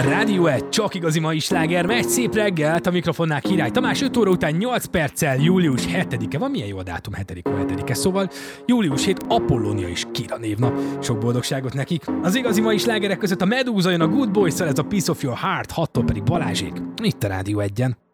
Rádió 1, csak igazi mai sláger, megy szép reggelt, a mikrofonnál Király Tamás, 5 óra után 8 perccel, július 7-e van, milyen jó a dátum, 7-e, szóval július 7, Apollónia és Kira névnap. Sok boldogságot nekik. Az igazi mai slágerek között a Medúza jön a Good Boys-szal, ez a Piece of Your Heart, 6-tól pedig Balázsék, itt a Rádió 1-en.